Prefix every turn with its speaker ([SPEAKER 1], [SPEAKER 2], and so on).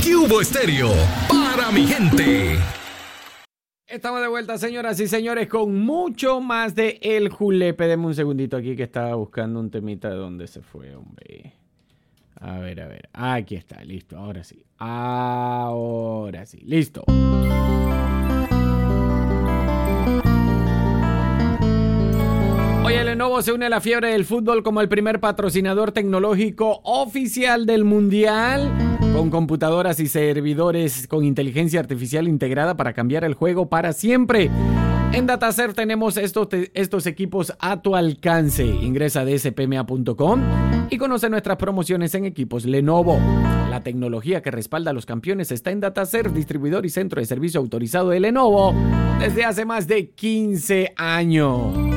[SPEAKER 1] Cubo Estéreo, para mi gente.
[SPEAKER 2] Estamos de vuelta, señoras y señores, con mucho más de El Julepe. Deme un segundito aquí que estaba buscando un temita de dónde se fue, hombre. A ver. Aquí está, listo. Ahora sí. Listo. Oye, Lenovo se une a la fiebre del fútbol como el primer patrocinador tecnológico oficial del Mundial, con computadoras y servidores con inteligencia artificial integrada para cambiar el juego para siempre. En DataCert tenemos estos equipos a tu alcance. Ingresa a dspma.com y conoce nuestras promociones en equipos Lenovo. La tecnología que respalda a los campeones está en DataCert, distribuidor y centro de servicio autorizado de Lenovo desde hace más de 15 años.